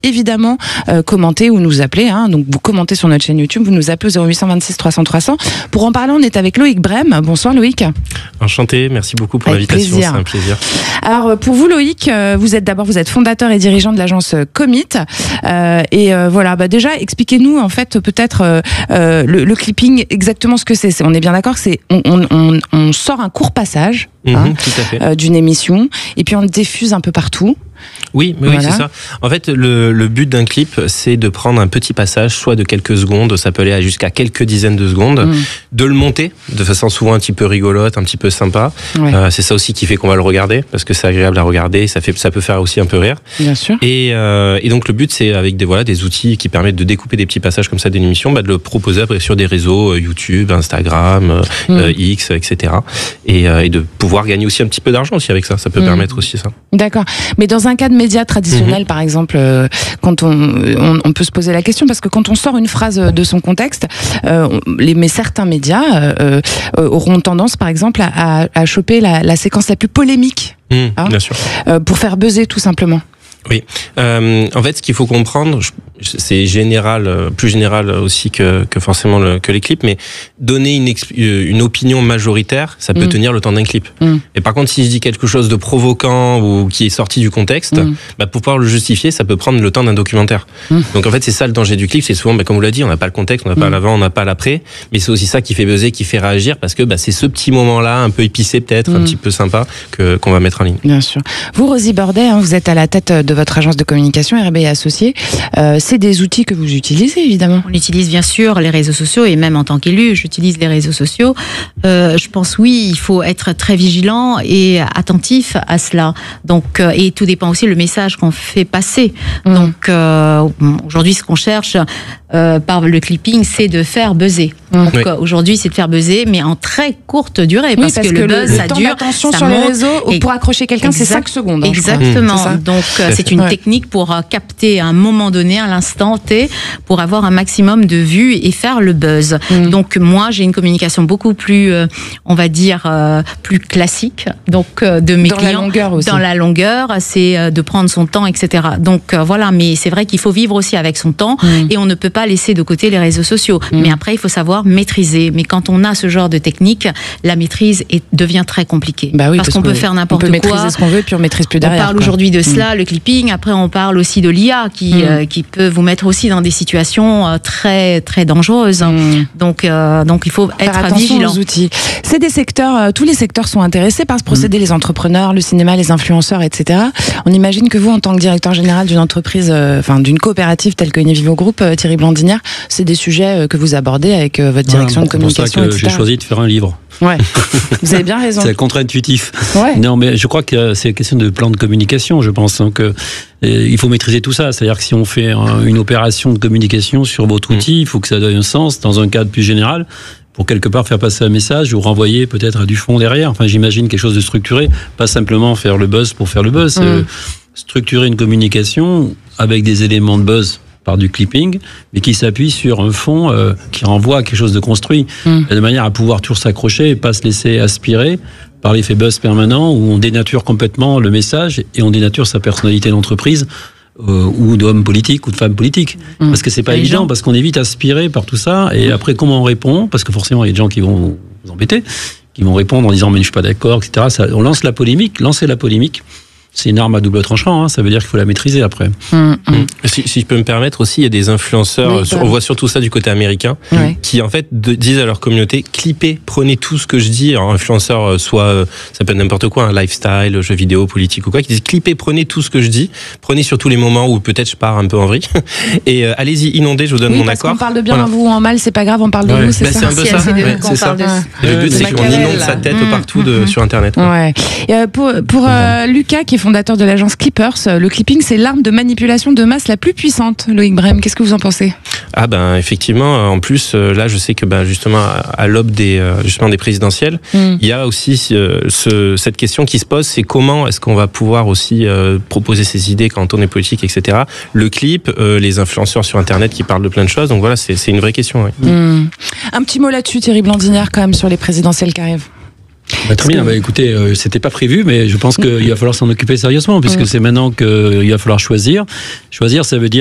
évidemment commenter ou nous appeler. Donc vous commentez sur notre chaîne YouTube, vous nous appelez au 0826 300 300. Pour en parler, on est avec Loïc Brem. Bonsoir Loïc. Enchanté, merci beaucoup pour l'invitation, c'est un plaisir. Alors pour vous Loïc, vous êtes fondateur et dirigeant de l'agence Commit. Déjà expliquez-nous en fait peut-être le clipping, exactement ce que c'est. On est bien d'accord, on sort un court passage tout à fait. D'une émission et puis on le diffuse un peu partout. Oui, c'est ça. En fait, le but d'un clip, c'est de prendre un petit passage, soit de quelques secondes, ça peut aller jusqu'à quelques dizaines de secondes, de le monter de façon souvent un petit peu rigolote, un petit peu sympa. Ouais. C'est ça aussi qui fait qu'on va le regarder, parce que c'est agréable à regarder, ça peut faire aussi un peu rire. Bien sûr. Et donc le but, c'est avec des outils qui permettent de découper des petits passages comme ça d'une émission, de le proposer après sur des réseaux YouTube, Instagram, X, etc. Et de pouvoir gagner aussi un petit peu d'argent aussi avec ça. Ça peut permettre aussi ça. D'accord. Mais dans un cas de médias traditionnels, par exemple, quand on peut se poser la question, parce que quand on sort une phrase de son contexte, mais certains médias auront tendance, par exemple, à choper la séquence la plus polémique, bien sûr. Pour faire buzzer tout simplement. Oui. En fait, ce qu'il faut comprendre, c'est plus général aussi que forcément que les clips, mais donner une opinion majoritaire, ça peut tenir le temps d'un clip. Et par contre, si je dis quelque chose de provoquant ou qui est sorti du contexte, pour pouvoir le justifier, ça peut prendre le temps d'un documentaire. Donc en fait, c'est ça le danger du clip, c'est souvent, comme vous l'avez dit, on n'a pas le contexte, on n'a pas l'avant, on n'a pas l'après, mais c'est aussi ça qui fait buzzer, qui fait réagir, parce que c'est ce petit moment-là, un peu épicé peut-être, un petit peu sympa, qu'on va mettre en ligne. Bien sûr. Vous, Rosie Bordet, vous êtes à la tête de votre agence de communication, RB et Associés. C'est des outils que vous utilisez, évidemment. On utilise bien sûr les réseaux sociaux, et même en tant qu'élu, j'utilise les réseaux sociaux. Je pense, oui, il faut être très vigilant et attentif à cela. Donc, et tout dépend aussi le message qu'on fait passer. Donc, aujourd'hui, ce qu'on cherche par le clipping, c'est de faire buzzer. Donc, aujourd'hui, c'est de faire buzzer, mais en très courte durée, parce que le buzz, ça temps dure. D'attention sur les réseaux, pour accrocher quelqu'un, c'est 5 secondes. Exactement. Donc, c'est une technique pour capter à un moment donné, à l'instant T, pour avoir un maximum de vues et faire le buzz. Donc, moi, j'ai une communication beaucoup plus, on va dire, plus classique. Donc, de mes clients. Dans la longueur aussi. Dans la longueur, c'est de prendre son temps, etc. Donc, voilà. Mais c'est vrai qu'il faut vivre aussi avec son temps et on ne peut pas laisser de côté les réseaux sociaux. Mais après, il faut savoir maîtriser. Mais quand on a ce genre de technique, la maîtrise devient très compliquée. Parce qu'on peut faire n'importe quoi. On peut maîtriser ce qu'on veut, puis on maîtrise plus derrière. On parle aujourd'hui de cela, le clipping. Après, on parle aussi de l'IA qui peut vous mettre aussi dans des situations très, très dangereuses. Donc, il faut être vigilant. Aux outils. C'est des secteurs, tous les secteurs sont intéressés par ce procédé, les entrepreneurs, le cinéma, les influenceurs, etc. On imagine que vous, en tant que directeur général d'une entreprise, d'une coopérative telle que Univivo Group, Thierry Blandinière, c'est des sujets que vous abordez avec votre direction de communication, c'est pour ça que j'ai choisi de faire un livre. Ouais, vous avez bien raison. C'est contre-intuitif. Ouais. Non, mais je crois que c'est question de plan de communication, je pense. Donc, il faut maîtriser tout ça. C'est-à-dire que si on fait une opération de communication sur votre outil, il faut que ça donne un sens dans un cadre plus général, pour quelque part faire passer un message ou renvoyer peut-être à du fond derrière. Enfin, j'imagine quelque chose de structuré, pas simplement faire le buzz pour faire le buzz. Structurer une communication avec des éléments de buzz par du clipping, mais qui s'appuie sur un fond qui renvoie à quelque chose de construit, de manière à pouvoir toujours s'accrocher et pas se laisser aspirer par l'effet buzz permanent où on dénature complètement le message et on dénature sa personnalité d'entreprise ou d'homme politique ou de femme politique. Parce que c'est pas évident, parce qu'on est vite aspiré par tout ça, et après comment on répond, parce que forcément il y a des gens qui vont vous embêter, qui vont répondre en disant mais je suis pas d'accord, etc. On lance la polémique, lancer la polémique. C'est une arme à double tranchant, ça veut dire qu'il faut la maîtriser après. Si je peux me permettre aussi, il y a des influenceurs, on voit surtout ça du côté américain, qui en fait disent à leur communauté, clippez, prenez tout ce que je dis. Alors, influenceurs, soit ça peut être n'importe quoi, un lifestyle, jeux vidéo, politique ou quoi, qui disent clippez, prenez tout ce que je dis, prenez surtout les moments où peut-être je pars un peu en vrille, et allez-y, inondez, je vous donne mon accord. On parle de bien en vous ou en mal, c'est pas grave, on parle de vous, c'est ça. C'est un peu ça. C'est ça. Le but, c'est qu'on inonde sa tête partout sur Internet. Pour Lucas, qui est fondateur de l'agence Clippers, le clipping, c'est l'arme de manipulation de masse la plus puissante. Loïc Brem, qu'est-ce que vous en pensez ? Effectivement, en plus, là, je sais que justement, à l'aube des présidentielles, il y a aussi cette question qui se pose, c'est comment est-ce qu'on va pouvoir aussi proposer ses idées quand on est politique, etc. Le clip, les influenceurs sur Internet qui parlent de plein de choses, donc voilà, c'est une vraie question. Un petit mot là-dessus, Thierry Blandinière, quand même, sur les présidentielles qui arrivent. Très bien. Écoutez, c'était pas prévu, mais je pense qu'il va falloir s'en occuper sérieusement, puisque c'est maintenant qu'il va falloir choisir. Choisir, ça veut dire